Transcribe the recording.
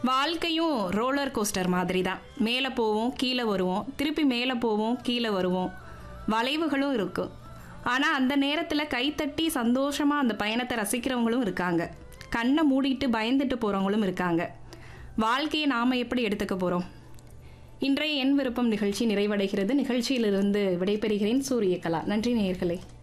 வாழ்க்கையும் roller coaster மாதிரி தான். மேலே போவோம், கீழே வருவோம், திருப்பி மேலே போவோம், கீழே வருவோம். வளைவுகளும் இருக்கும். ஆனால் அந்த நேரத்தில் கைத்தட்டி சந்தோஷமாக அந்த பயணத்தை ரசிக்கிறவங்களும் இருக்காங்க. கண்ணை மூடிட்டு பயந்துட்டு போகிறவங்களும் இருக்காங்க. வாழ்க்கையை நாம் எப்படி எடுத்துக்க போகிறோம்? இன்றைய என் விருப்பம் நிகழ்ச்சி நிறைவடைகிறது. நிகழ்ச்சியிலிருந்து விடைபெறுகிறேன். சூரியகலா. நன்றி நேயர்களே.